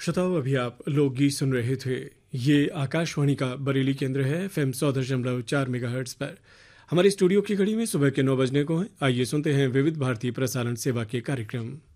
श्रोताओं, अभी आप लोकगीत सुन रहे थे। ये आकाशवाणी का बरेली केंद्र है, FM 100.4 मेगाहर्ट्ज पर। हमारे स्टूडियो की घड़ी में सुबह के 9 बजने को है। आइए सुनते हैं विविध भारती प्रसारण सेवा के कार्यक्रम।